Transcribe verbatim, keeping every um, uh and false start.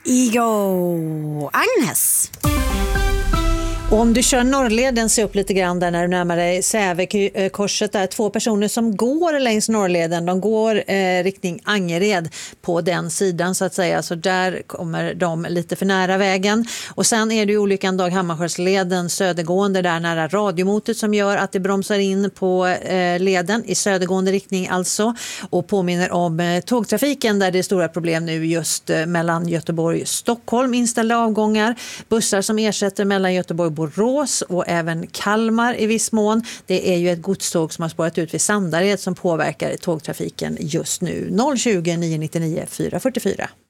Igo Agnes. Och om du kör Norrleden, se upp lite grann där när du närmar dig Sävekorset. Där två personer som går längs Norrleden. De går eh, riktning Angered på den sidan så att säga. Så där kommer de lite för nära vägen. Och sen är det ju olyckan Dag Hammarskjölsleden södergående där nära radiomotet som gör att det bromsar in på eh, leden i södergående riktning alltså. Och påminner om eh, tågtrafiken där det är stora problem nu just eh, mellan Göteborg och Stockholm. Inställda avgångar, bussar som ersätter mellan Göteborg och Borås och även Kalmar i viss mån. Det är ju ett godståg som har spårat ut vid Sandared som påverkar tågtrafiken just nu. noll tjugo, nio nittionio, fyra fyrtiofyra.